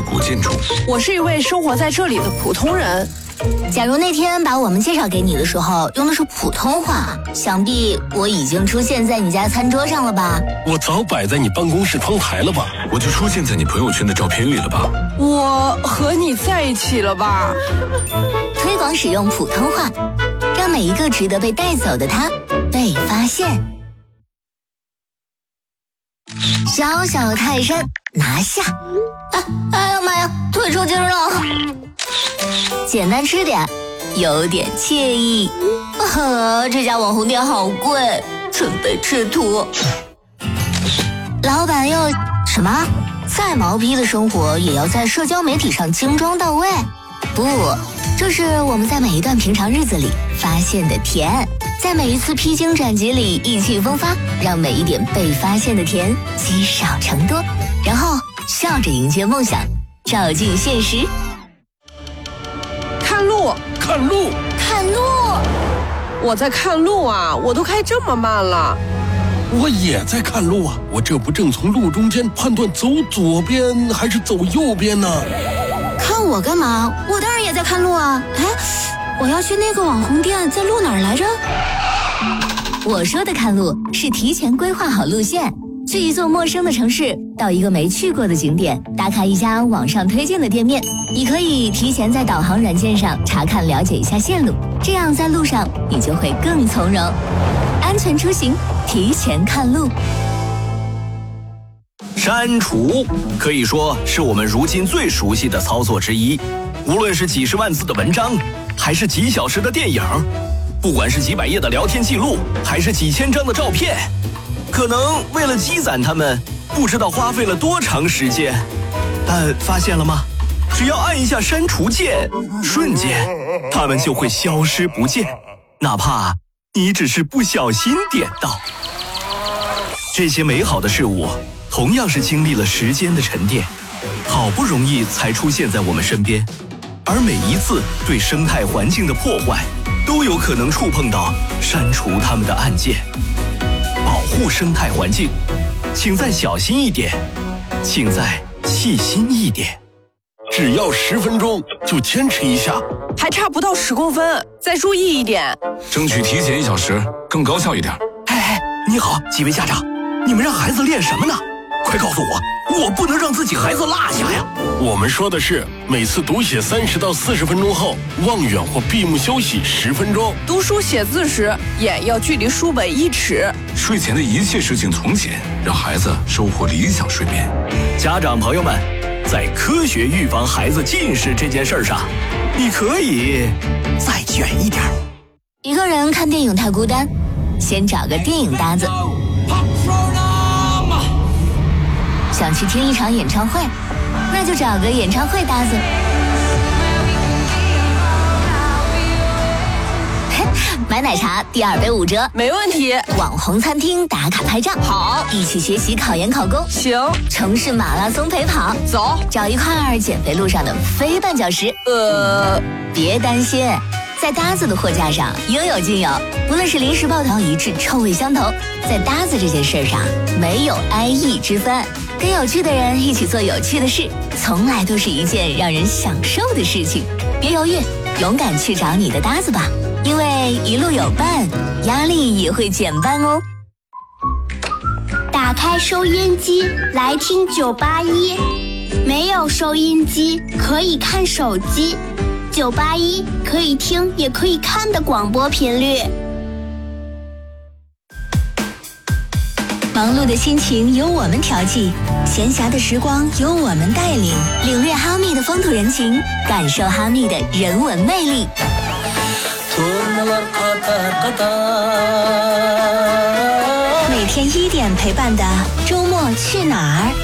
的古建筑。 我是一位生活在这里的普通人。 假如那天把我们介绍给你的时候用的是普通话，想必我已经出现在你家餐桌上了吧？ 我早摆在你办公室窗台了吧？ 我就出现在你朋友圈的照片里了吧？ 我和你在一起了吧？ 推广使用普通话，让每一个值得被带走的他被发现。小小泰山拿下！哎呀妈呀，腿抽筋了！简单吃点，有点惬意。这家网红店好贵，准备吃土。老板又什么？再毛坯的生活也要在社交媒体上精装到位？不，这是我们在每一段平常日子里发现的甜，在每一次披荆斩棘里意气风发，让每一点被发现的甜积少成多，然后笑着迎接梦想，照进现实。 看路， 看路， 看路！ 我在看路啊，我都开这么慢了。 我也在看路啊，我这不正从路中间判断走左边还是走右边呢？ 看我干嘛？我当然也在看路啊！哎，我要去那个网红店，在路哪儿来着？我说的看路是提前规划好路线，去一座陌生的城市，到一个没去过的景点，打卡一家网上推荐的店面。你可以提前在导航软件上查看了解一下线路，这样在路上你就会更从容。安全出行，提前看路。 删除可以说是我们如今最熟悉的操作之一，无论是几十万字的文章，还是几小时的电影，不管是几百页的聊天记录，还是几千张的照片，可能为了积攒它们，不知道花费了多长时间。但发现了吗？只要按一下删除键，瞬间它们就会消失不见，哪怕你只是不小心点到。这些美好的事物同样是经历了时间的沉淀，好不容易才出现在我们身边，而每一次对生态环境的破坏，都有可能触碰到删除它们的按键。保护生态环境，请再小心一点，请再细心一点。 只要10分钟，就坚持一下。 还差不到10公分，再注意一点。 争取提前1小时，更高效一点。 哎，你好，几位家长，你们让孩子练什么呢？快告诉我，我不能让自己孩子落下呀！ 我们说的是每次读写30到40分钟后，望远或闭目休息10分钟。 读书写字时，眼要距离书本1尺。 睡前的一切事情从简，让孩子收获理想睡眠。 家长朋友们，在科学预防孩子近视这件事上，你可以再卷一点。 一个人看电影太孤单，先找个电影搭子。想去听一场演唱会，那就找个演唱会搭子。买奶茶第2杯5折， 没问题。 网红餐厅打卡拍照， 好。 一起学习考研考公， 行。 城市马拉松陪跑， 走。 找一块减肥路上的非绊脚石。别担心，在搭子的货架上应有尽有，不论是临时抱团一致，臭味相投，在搭子这件事上没有爱意之分。跟有趣的人一起做有趣的事，从来都是一件让人享受的事情。别犹豫，勇敢去找你的搭子吧，因为一路有伴，压力也会减半哦。 打开收音机，来听981。没有收音机，可以看手机。981可以听也可以看的广播频率。 忙碌的心情由我们调剂，闲暇的时光由我们带领，领略哈密的风土人情，感受哈密的人文魅力。每天1点陪伴的周末去哪儿？